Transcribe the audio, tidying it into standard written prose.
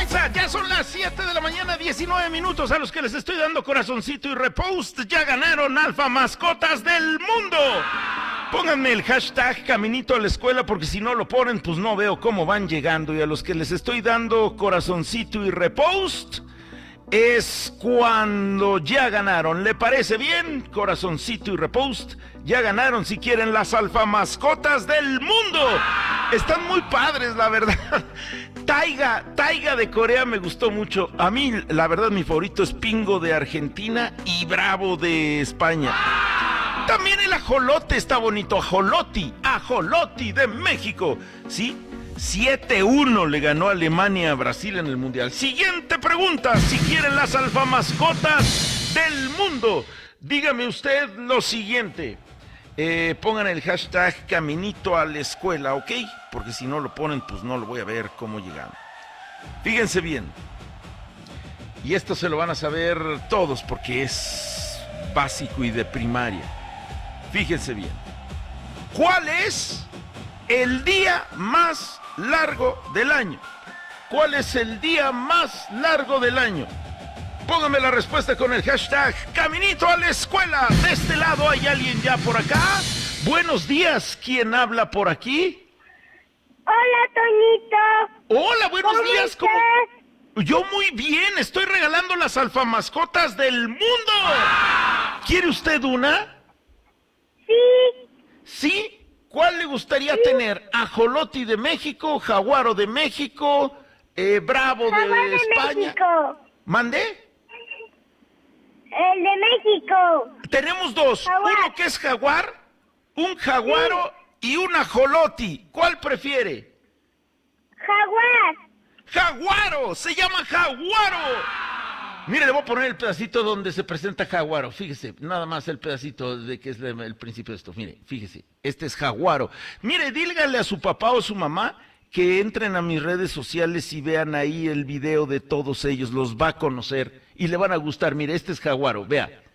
comienza, ya son las 7 de la mañana, 19 minutos. A los que les estoy dando corazoncito y repost, ya ganaron Alfa Mascotas del Mundo. Pónganme el hashtag Caminito a la Escuela, porque si no lo ponen, pues no veo cómo van llegando. Y a los que les estoy dando corazoncito y repost, es cuando ya ganaron. ¿Le parece bien? Corazoncito y repost, ya ganaron si quieren las Alfa Mascotas del Mundo. Están muy padres, la verdad. Taiga de Corea me gustó mucho. A mí, la verdad, mi favorito es Pingo de Argentina y Bravo de España. También el ajolote está bonito. Ajoloti de México. ¿Sí? 7-1 le ganó Alemania a Brasil en el Mundial. Siguiente pregunta. Si quieren las Alfa Mascotas del Mundo, dígame usted lo siguiente. Pongan el hashtag Caminito a la Escuela, ¿ok? Porque si no lo ponen, pues no lo voy a ver cómo llegan. Fíjense bien. Y esto se lo van a saber todos porque es básico y de primaria. Fíjense bien. ¿Cuál es el día más largo del año? ¿Cuál es el día más largo del año? Póngame la respuesta con el hashtag Caminito a la Escuela. De este lado hay alguien ya por acá. Buenos días, ¿quién habla por aquí? Hola, Toñito. Hola, buenos días. ¿Cómo estás? Yo muy bien, estoy regalando las Alfa Mascotas del Mundo. ¿Quiere usted una? Sí. ¿Sí? ¿Cuál le gustaría tener? ¿Ajoloti de México, Jaguaro de México, Bravo Jaguar de España? México. ¿Mandé? El de México. Tenemos dos, Jaguar. uno que es jaguar, un jaguaro y un ajoloti. ¿Cuál prefiere? Jaguar. ¡Jaguaro! ¡Se llama Jaguaro! Mire, le voy a poner el pedacito donde se presenta Jaguaro. Fíjese, nada más el pedacito de que es el principio de esto. Mire, fíjese, este es Jaguaro. Mire, díganle a su papá o su mamá que entren a mis redes sociales y vean ahí el video de todos ellos. Los va a conocer y le van a gustar. Mire, este es Jaguaro, vea.